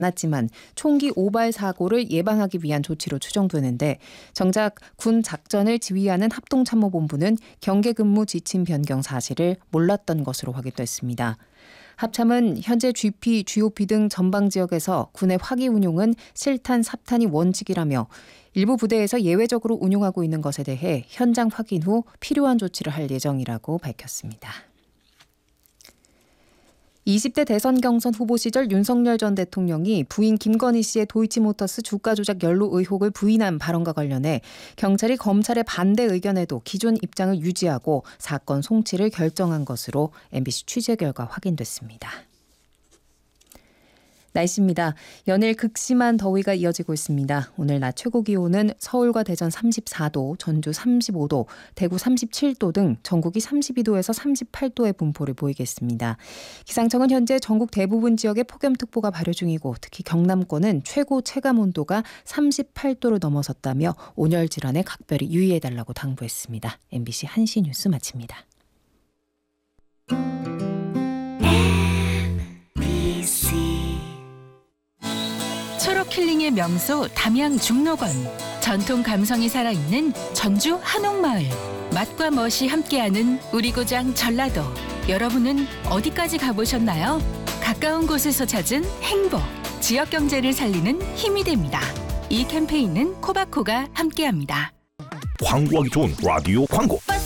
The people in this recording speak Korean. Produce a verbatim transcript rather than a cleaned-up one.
않았지만 총기 오발 사고를 예방하기 위한 조치로 추정되는데 정작 군 작전을 지휘하는 합동참모본부는 경계 근무 지침 변경 사실을 몰랐던 것으로 확인됐습니다. 합참은 현재 지피, 지오피 등 전방 지역에서 군의 화기 운용은 실탄, 삽탄이 원칙이라며 일부 부대에서 예외적으로 운용하고 있는 것에 대해 현장 확인 후 필요한 조치를 할 예정이라고 밝혔습니다. 이십 대 대선 경선 후보 시절 윤석열 전 대통령이 부인 김건희 씨의 도이치모터스 주가 조작 연루 의혹을 부인한 발언과 관련해 경찰이 검찰의 반대 의견에도 기존 입장을 유지하고 사건 송치를 결정한 것으로 엠비씨 취재 결과 확인됐습니다. 날씨입니다. 연일 극심한 더위가 이어지고 있습니다. 오늘 낮 최고 기온은 서울과 대전 삼십사 도, 전주 삼십오 도, 대구 삼십칠 도 등 전국이 삼십이 도에서 삼십팔 도의 분포를 보이겠습니다. 기상청은 현재 전국 대부분 지역에 폭염특보가 발효 중이고 특히 경남권은 최고 체감 온도가 삼십팔 도를 넘어섰다며 온열 질환에 각별히 유의해달라고 당부했습니다. 엠비씨 한시 뉴스 마칩니다. 초록 힐링의 명소 담양 중록원, 전통 감성이 살아있는 전주 한옥마을, 맛과 멋이 함께하는 우리 고장 전라도. 여러분은 어디까지 가보셨나요? 가까운 곳에서 찾은 행복, 지역 경제를 살리는 힘이 됩니다. 이 캠페인은 코바코가 함께합니다. 광고하기 좋은 라디오 광고.